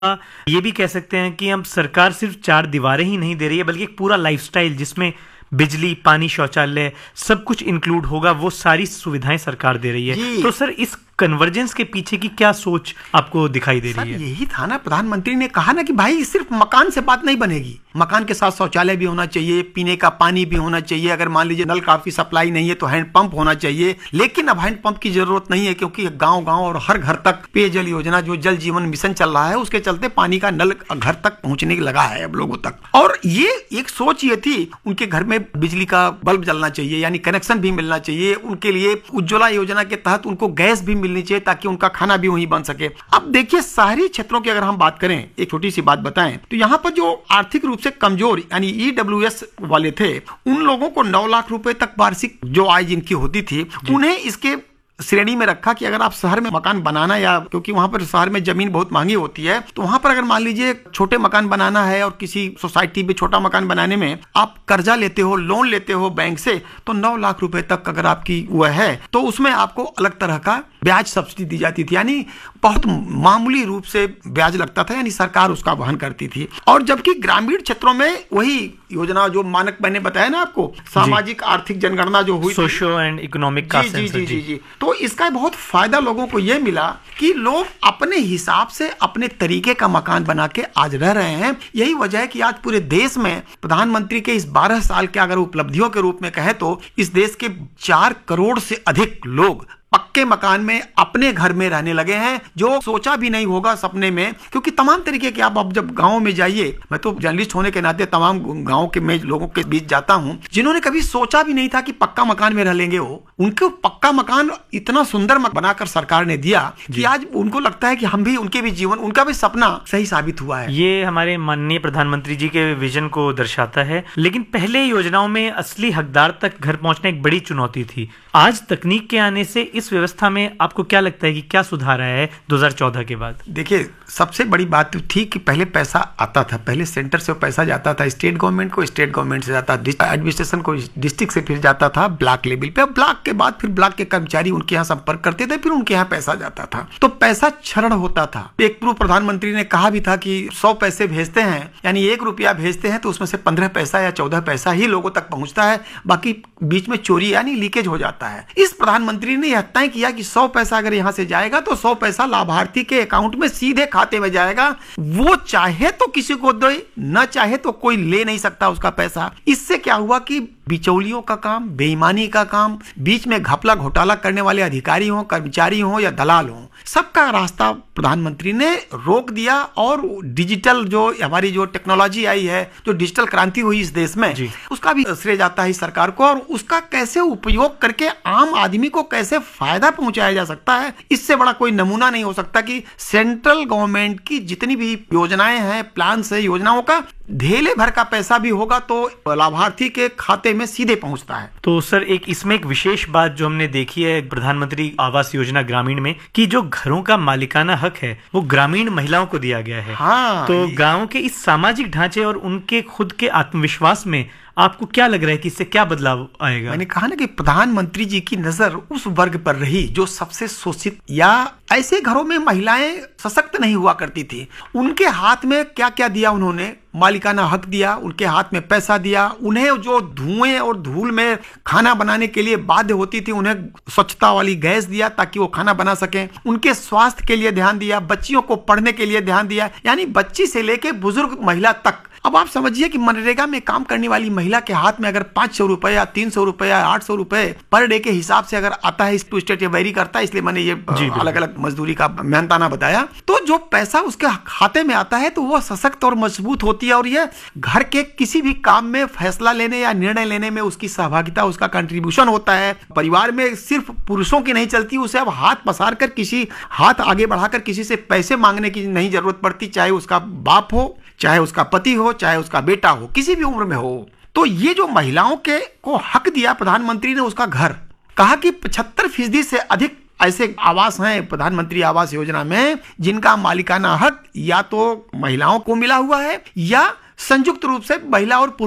ये भी कह सकते हैं कि अब सरकार सिर्फ चार दीवारें ही नहीं दे रही है, बल्कि एक पूरा लाइफस्टाइल जिसमें बिजली, पानी, शौचालय सब कुछ इंक्लूड होगा, वो सारी सुविधाएं सरकार दे रही है। तो सर, इस कन्वर्जेंस के पीछे की क्या सोच आपको दिखाई दे रही है? यही था ना, प्रधानमंत्री ने कहा ना कि भाई सिर्फ मकान से बात नहीं बनेगी, मकान के साथ शौचालय भी होना चाहिए, पीने का पानी भी होना चाहिए, अगर मान लीजिए नल काफी सप्लाई नहीं है तो हैंडपंप होना चाहिए। लेकिन अब हैंडपंप की जरूरत नहीं है, क्योंकि गांव गांव और हर घर तक पेयजल योजना, जो जल जीवन मिशन चल रहा है, उसके चलते पानी का नल घर तक पहुंचने लगा है अब लोगों तक। और ये एक सोच ये थी, उनके घर में बिजली का बल्ब जलना चाहिए, यानी कनेक्शन भी मिलना चाहिए उनके लिए। उज्ज्वला योजना के तहत उनको गैस भी मिलनी चाहिए ताकि उनका खाना भी वहीं बन सके। अब देखिए, शहरी क्षेत्रों की अगर हम बात करें, एक छोटी सी बात बताएं तो यहाँ पर जो आर्थिक रूप से कमजोर यानी ईडब्ल्यूएस वाले थे, उन लोगों को 9 लाख रुपए तक वार्षिक जो आय जिनकी होती थी, उन्हें इसके श्रेणी में रखा कि अगर आप शहर में मकान बनाना, या क्योंकि वहां पर शहर में जमीन बहुत महंगी होती है, तो वहां पर अगर मान लीजिए छोटे मकान बनाना है और किसी सोसाइटी में छोटा मकान बनाने में आप कर्जा लेते हो, लोन लेते हो बैंक से, तो 9 लाख रुपए तक अगर आपकी वह है तो उसमें आपको अलग तरह का ब्याज सब्सिडी दी जाती थी, यानी बहुत मामूली रूप से ब्याज लगता था, यानी सरकार उसका वहन करती थी। और जबकि ग्रामीण क्षेत्रों में वही योजना जो मानक मैंने बताया ना आपको, सामाजिक आर्थिक जनगणना जो हुई, सोशो एंड इकोनॉमिक का जी जी जी जी, तो इसका बहुत फायदा लोगों को यह मिला कि लोग अपने हिसाब से अपने तरीके का मकान बना के आज रह रहे हैं। यही वजह है कि आज पूरे देश में प्रधानमंत्री के इस 12 साल के अगर उपलब्धियों के रूप में कहें तो इस देश के 4 करोड़ से अधिक लोग पक्के मकान में अपने घर में रहने लगे हैं, जो सोचा भी नहीं होगा सपने में। क्योंकि तमाम तरीके के, आप अब जब गांव में जाइए, मैं तो जर्नलिस्ट होने के नाते तमाम गांव के में लोगों के बीच जाता हूं, जिन्होंने कभी सोचा भी नहीं था कि पक्का मकान में रह लेंगे, वो उनको पक्का मकान इतना सुंदर बनाकर सरकार ने दिया कि आज उनको लगता है कि हम भी, उनके भी जीवन, उनका भी सपना सही साबित हुआ है। ये हमारे माननीय प्रधानमंत्री जी के विजन को दर्शाता है। लेकिन पहले योजनाओं में असली हकदार तक घर पहुंचना एक बड़ी चुनौती थी। आज तकनीक के आने से इस व्यवस्था में आपको क्या लगता है कि क्या सुधार आया है 2014 के बाद? देखिए, सबसे बड़ी बात तो थी कि पहले पैसा आता था, पहले सेंटर से पैसा जाता था स्टेट गवर्नमेंट को, स्टेट गवर्नमेंट से जाता था एडमिनिस्ट्रेशन को, डिस्ट्रिक्ट से फिर जाता था ब्लॉक लेवल पे, ब्लॉक के बाद फिर ब्लॉक के कर्मचारी उनके यहाँ संपर्क करते थे, फिर उनके यहाँ पैसा जाता था, तो पैसा क्षरण होता था। एक पूर्व प्रधानमंत्री ने कहा भी था कि 100 पैसे भेजते हैं, यानी 1 रुपया भेजते हैं तो उसमें से 15 पैसा या 14 पैसा ही लोगों तक पहुंचता है, बाकी बीच में चोरी यानी लीकेज हो जाता है। इस प्रधानमंत्री ने यह तय किया कि 100 पैसा अगर यहां से जाएगा तो 100 पैसा लाभार्थी के अकाउंट में सीधे खाते में जाएगा। वो चाहे तो किसी को दे, न चाहे तो कोई ले नहीं सकता उसका पैसा। इससे क्या हुआ कि बिचौलियों का काम, बेईमानी का काम, बीच में घपला घोटाला करने वाले अधिकारी हो, कर्मचारी हो या दलाल हो, सबका रास्ता प्रधानमंत्री ने रोक दिया। और डिजिटल जो हमारी जो टेक्नोलॉजी आई है, जो डिजिटल क्रांति हुई इस देश में, उसका भी श्रेय जाता है सरकार को। और उसका कैसे उपयोग करके आम आदमी को कैसे फायदा पहुंचाया जा सकता है, इससे बड़ा कोई नमूना नहीं हो सकता कि सेंट्रल गवर्नमेंट की जितनी भी योजनाएं हैं, प्लान से योजनाओं का ढेले भर का पैसा भी होगा तो लाभार्थी के खाते में सीधे पहुंचता है। तो सर, इसमें एक विशेष बात जो हमने देखी है प्रधानमंत्री आवास योजना ग्रामीण में, कि जो घरों का मालिकाना हक है वो ग्रामीण महिलाओं को दिया गया है। हाँ, तो गांव के इस सामाजिक ढांचे और उनके खुद के आत्मविश्वास में आपको क्या लग रहा है कि इससे क्या बदलाव आएगा? मैंने कहा ना कि प्रधानमंत्री जी की नजर उस वर्ग पर रही जो सबसे शोषित या ऐसे घरों में महिलाएं सशक्त नहीं हुआ करती थी। उनके हाथ में क्या क्या दिया उन्होंने, मालिकाना हक दिया, उनके हाथ में पैसा दिया, उन्हें जो धुएं और धूल में खाना बनाने के लिए बाध्य होती थी उन्हें स्वच्छता वाली गैस दिया ताकि वो खाना बना सकें, उनके स्वास्थ्य के लिए ध्यान दिया, बच्चियों को पढ़ने के लिए ध्यान दिया, यानी बच्ची से लेके बुजुर्ग महिला तक। अब आप समझिए कि मनरेगा में काम करने वाली महिला के हाथ में अगर 500 रुपए या 300 रुपए या 800 रुपए पर डे के हिसाब से अगर आता है, टू स्टेट ये वेरी करता है, इसलिए मैंने ये अलग अलग मजदूरी का मेहनताना बताया, तो जो पैसा उसके खाते में आता है तो वो सशक्त और मजबूत होती है। और ये घर के किसी भी काम में फैसला लेने या निर्णय लेने में उसकी सहभागिता, उसका कंट्रीब्यूशन होता है। परिवार में सिर्फ पुरुषों की नहीं चलती, उसे अब हाथ पसार कर, किसी हाथ आगे बढ़ाकर किसी से पैसे मांगने की नहीं जरूरत पड़ती, चाहे उसका बाप हो, चाहे उसका पति हो, चाहे उसका बेटा हो, किसी भी उम्र में हो। तो ये जो महिलाओं के को हक दिया प्रधानमंत्री ने उसका घर, कहा कि 75% से अधिक ऐसे आवास हैं प्रधानमंत्री आवास योजना में जिनका मालिकाना हक या तो महिलाओं को मिला हुआ है या संयुक्त रूप से महिला और पुरुष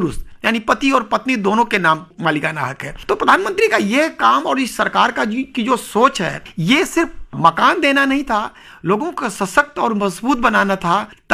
यानी पति और पत्नी दोनों के नाम मालिकाना हक है। तो प्रधानमंत्री का यह काम और इस सरकार का की जो सोच है, ये सिर्फ मकान देना नहीं था, लोगों को सशक्त और मजबूत बनाना था।